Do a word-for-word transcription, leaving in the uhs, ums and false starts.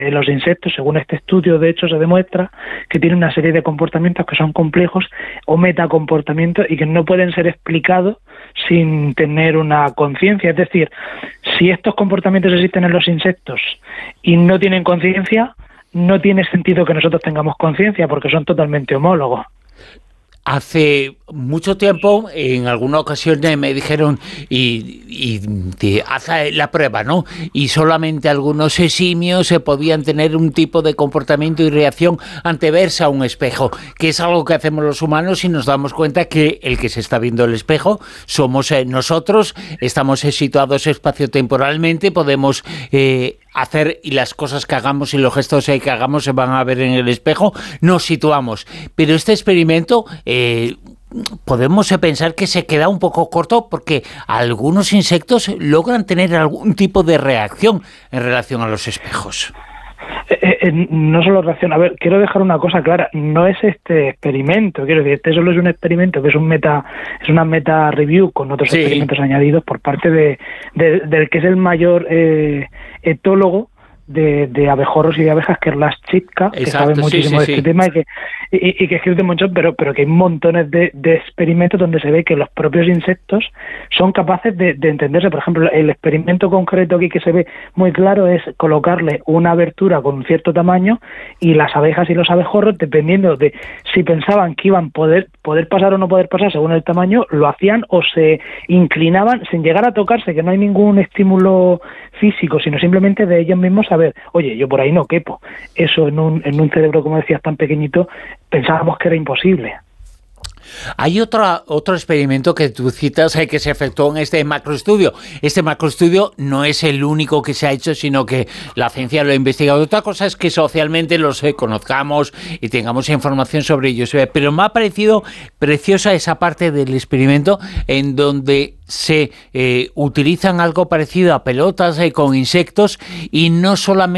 los insectos, según este estudio, de hecho, se demuestra que tienen una serie de comportamientos que son complejos o metacomportamientos y que no pueden ser explicados sin tener una conciencia. Es decir, si estos comportamientos existen en los insectos y no tienen conciencia, no tiene sentido que nosotros tengamos conciencia porque son totalmente homólogos. Hace mucho tiempo, en alguna ocasión me dijeron, y, y, y haz la prueba, ¿no? Y solamente algunos simios se podían tener un tipo de comportamiento y reacción ante verse a un espejo, que es algo que hacemos los humanos y nos damos cuenta que el que se está viendo el espejo somos eh, nosotros, estamos eh, situados espaciotemporalmente, podemos eh, hacer, y las cosas que hagamos y los gestos eh, que hagamos se van a ver en el espejo, nos situamos. Pero este experimento... Eh, podemos pensar que se queda un poco corto porque algunos insectos logran tener algún tipo de reacción en relación a los espejos. Eh, eh, no solo reacción, a ver, quiero dejar una cosa clara, no es este experimento, quiero decir, este solo es un experimento que es un meta, es una meta review con otros sí. experimentos añadidos por parte de, de del que es el mayor eh, etólogo de, de abejorros y de abejas, que es Lars Chipka, que sabe muchísimo sí, sí, de este sí. tema y que y, y que escribe mucho, pero pero que hay montones de, de experimentos donde se ve que los propios insectos son capaces de, de entenderse. Por ejemplo, el experimento concreto aquí que se ve muy claro es colocarle una abertura con un cierto tamaño y las abejas y los abejorros, dependiendo de si pensaban que iban a poder, poder pasar o no poder pasar según el tamaño, lo hacían o se inclinaban sin llegar a tocarse, que no hay ningún estímulo físico, sino simplemente de ellos mismos saber, oye, yo por ahí no quepo. Eso en un, en un cerebro, como decías, tan pequeñito, pensábamos que era imposible. Hay otra, otro experimento que tú citas eh, que se efectuó en este macroestudio. Este macroestudio no es el único que se ha hecho, sino que la ciencia lo ha investigado. Otra cosa es que socialmente los eh, conozcamos y tengamos información sobre ellos. Eh, pero me ha parecido preciosa esa parte del experimento en donde se eh, utilizan algo parecido a pelotas eh, con insectos y no solamente